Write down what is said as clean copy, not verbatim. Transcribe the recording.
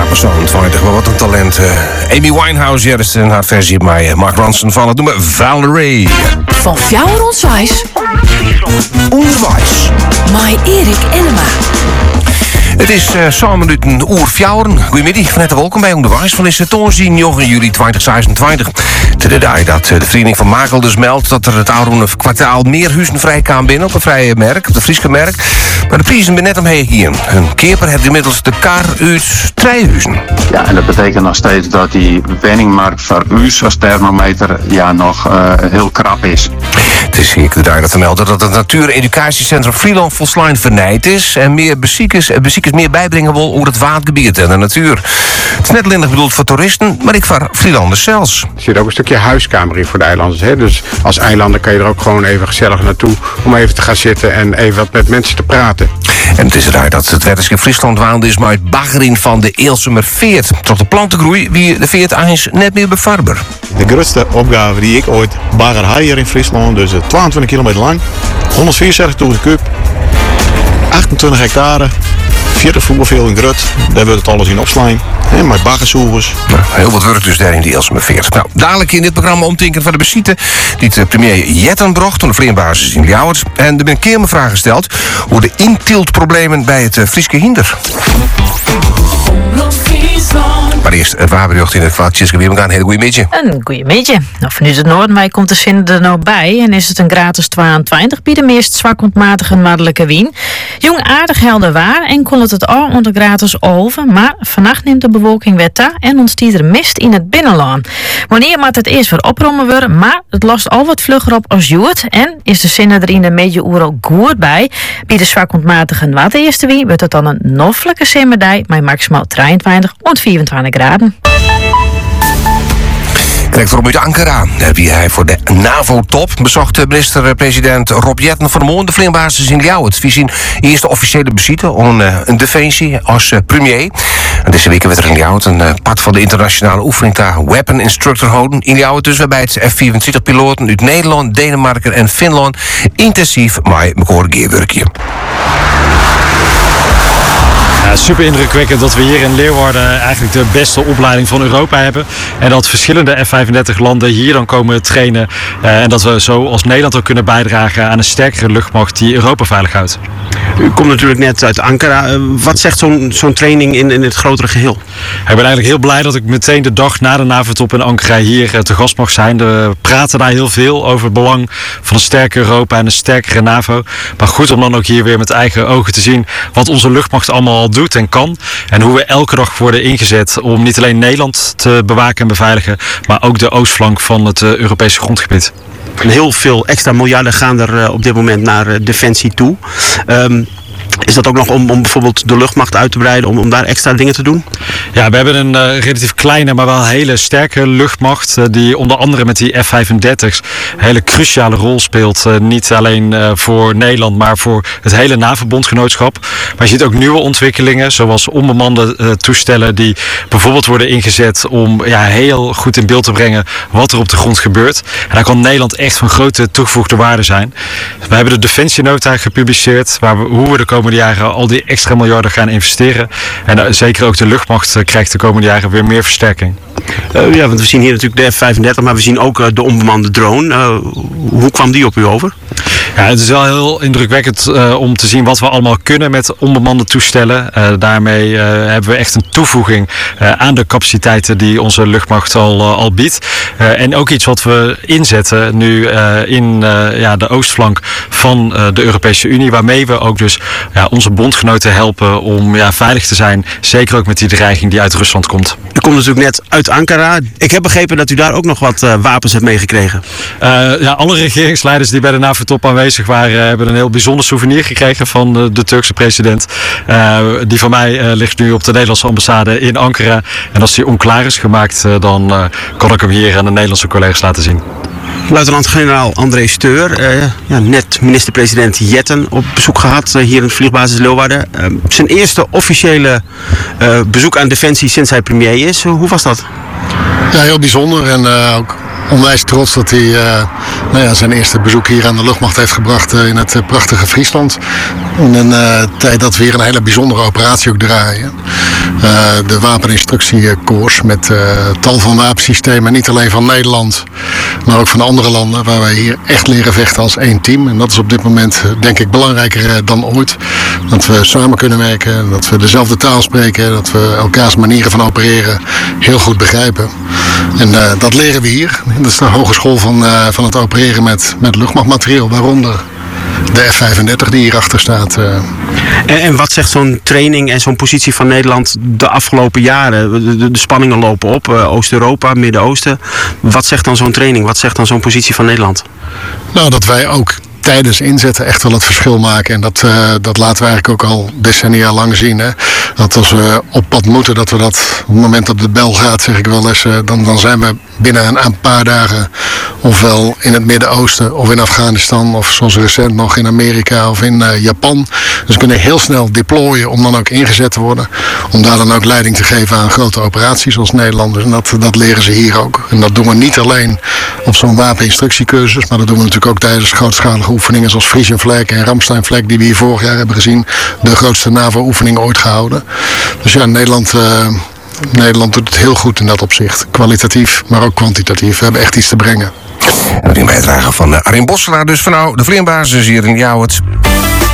persoon 20, maar wat een talent. Amy Winehouse, ja, dat is een haar versie, maar Mark Ronson van het noemen Valerie. Van Fjouwer Onderwijs. Onderwijs. Mai Erik Enema. Het is samen minuten oer fjouwen. Goedemiddag, van harte welkom bij Onderwijs. Van is het toonzien 9 juli 2026. Te de dag dat de Vereniging van Makel dus meldt dat er het oude kwartaal meer huizen vrij kan binnen op een vrije merk, op de Frieske merk. Maar de prijzen zijn net omheen hier. Een keeper heeft inmiddels de kar uit 3 huizen. Ja, en dat betekent nog steeds dat die woningmarkt voor u als thermometer nog heel krap is. Het is hier de dag dat te melden dat het Natuur- en Educatiecentrum Friesland volslijn vernijd is en meer beziekers meer bijbrengen wil over het waardgebied en de natuur. Het is net alleen bedoeld voor toeristen, maar ik voor Frieslanders zelfs. Er zit ook een stukje huiskamer in voor de eilanders. Hè? Dus als eilander kan je er ook gewoon even gezellig naartoe om even te gaan zitten en even wat met mensen te praten. En het is eruit dat het weddenschap Friesland waande is maar het baggering van de Eelsumer veert. Tot de plantengroei wie de veert eens net meer befarber. De grootste opgave die ik ooit bagger had hier in Friesland, dus 22 kilometer lang, 174.000 kub, 28 hectare, 40 voetbalveld in Grut, daar wordt het alles in opslaan. Met baggersoevers. Nou, heel wat werk dus daar in die Eelsumer veert. Nou, dadelijk in dit programma omtinken van de besieten die de premier Jetten bracht, de vleerbasis in Ljouwert. En er ben een keer me vraag gesteld hoe de intiltproblemen bij het Frieske hinder. Maar eerst het wapenjocht in het kwartjes weer. We gaan een hele goede midje. Een goede midje. Nou, vanuit het noorden mij komt de zin er nou bij. En is het een gratis 22 bij de meest zwak ontmatige waardelijke wien. Jong aardig helder waar en kon het al onder gratis over. Maar vannacht neemt de bewolking weer toe en ontstiet er mist in het binnenland. Wanneer moet het eerst weer oprommen worden, maar het lost al wat vlugger op als juurt. En is de zin er in de medio ook goed bij. Bij de zwak ontmatige wat eerste wien wordt het dan een noffelijke simmerdij met maximaal 23 tot 24 graden. Direct erop uit Ankara, wie hij voor de NAVO-top bezocht minister-president Rob Jetten van de Moon, de vleerbasis in Ljouwert. Wie zien eerste officiële bezieten om een defensie als premier. En deze week werd er in Ljouwert een part van de internationale oefening daar Weapon Instructor houden in Ljouwert. Dus waarbij het F-24-piloten uit Nederland, Denemarken en Finland intensief met elkaar gewerken. Ja, super indrukwekkend dat we hier in Leeuwarden eigenlijk de beste opleiding van Europa hebben. En dat verschillende F-35 landen hier dan komen trainen. En dat we zo als Nederland ook kunnen bijdragen aan een sterkere luchtmacht die Europa veilig houdt. U komt natuurlijk net uit Ankara. Wat zegt zo'n training in het grotere geheel? Ik ben eigenlijk heel blij dat ik meteen de dag na de NAVO-top in Ankara hier te gast mag zijn. We praten daar heel veel over het belang van een sterker Europa en een sterkere NAVO. Maar goed om dan ook hier weer met eigen ogen te zien wat onze luchtmacht allemaal doet en kan. En hoe we elke dag worden ingezet om niet alleen Nederland te bewaken en beveiligen, maar ook de oostflank van het Europese grondgebied. Heel veel extra miljarden gaan er op dit moment naar defensie toe. Is dat ook nog om bijvoorbeeld de luchtmacht uit te breiden, om daar extra dingen te doen? Ja, we hebben een relatief kleine, maar wel hele sterke luchtmacht. Die onder andere met die F-35's een hele cruciale rol speelt. Niet alleen voor Nederland, maar voor het hele NAVO-bondgenootschap. Maar je ziet ook nieuwe ontwikkelingen, zoals onbemande toestellen die bijvoorbeeld worden ingezet om heel goed in beeld te brengen wat er op de grond gebeurt. En daar kan Nederland echt van grote toegevoegde waarde zijn. We hebben de Defensienota gepubliceerd, hoe we de komende jaren al die extra miljarden gaan investeren. En zeker ook de luchtmacht krijgt de komende jaren weer meer versterking. Want we zien hier natuurlijk de F-35, maar we zien ook de onbemande drone. Hoe kwam die op u over? Ja, het is wel heel indrukwekkend om te zien wat we allemaal kunnen met onbemande toestellen. Daarmee hebben we echt een toevoeging aan de capaciteiten die onze luchtmacht al biedt. En ook iets wat we inzetten nu in de oostflank van de Europese Unie. Waarmee we ook dus onze bondgenoten helpen om veilig te zijn. Zeker ook met die dreiging die uit Rusland komt. U komt natuurlijk net uit Ankara. Ik heb begrepen dat u daar ook nog wat wapens hebt meegekregen. Alle regeringsleiders die bij de NAVO-top aanwezig waren, hebben een heel bijzonder souvenir gekregen van de Turkse president. Die van mij ligt nu op de Nederlandse ambassade in Ankara. En als die onklaar is gemaakt, dan kan ik hem hier aan de Nederlandse collega's laten zien. Luitenant-generaal André Steur, net minister-president Jetten op bezoek gehad hier in de vliegbasis Leeuwarden. Zijn eerste officiële bezoek aan Defensie sinds hij premier is. Hoe was dat? Ja, heel bijzonder en ook onwijs trots dat hij zijn eerste bezoek hier aan de luchtmacht heeft gebracht in het prachtige Friesland. In een tijd dat we hier een hele bijzondere operatie ook draaien. De wapeninstructiekoers met tal van wapensystemen, niet alleen van Nederland, maar ook van andere landen, waar wij hier echt leren vechten als één team. En dat is op dit moment denk ik belangrijker dan ooit. Dat we samen kunnen werken, dat we dezelfde taal spreken, dat we elkaars manieren van opereren heel goed begrijpen. En dat leren we hier. Dat is de hogeschool van het opereren met luchtmachtmateriaal, waaronder de F-35 die hierachter staat. En wat zegt zo'n training en zo'n positie van Nederland de afgelopen jaren? De spanningen lopen op, Oost-Europa, Midden-Oosten. Wat zegt dan zo'n training? Wat zegt dan zo'n positie van Nederland? Nou, dat wij ook tijdens inzetten echt wel het verschil maken. En dat laten we eigenlijk ook al decennia lang zien. Hè? Dat als we op pad moeten, dat we dat op het moment dat de bel gaat, zeg ik wel eens, dan zijn we binnen een paar dagen ofwel in het Midden-Oosten of in Afghanistan of zoals recent nog in Amerika of in Japan. Dus we kunnen heel snel deployen om dan ook ingezet te worden. Om daar dan ook leiding te geven aan grote operaties als Nederlanders. En dat leren ze hier ook. En dat doen we niet alleen op zo'n wapeninstructiecursus, maar dat doen we natuurlijk ook tijdens grootschalige oefeningen zoals Frisian Flag en Ramstein Flag die we hier vorig jaar hebben gezien. De grootste NAVO-oefening ooit gehouden. Dus ja, Nederland doet het heel goed in dat opzicht. Kwalitatief, maar ook kwantitatief. We hebben echt iets te brengen. En een bijdrage van Arjen Bosselaar dus van de Vleerbasis hier in Ljouwert.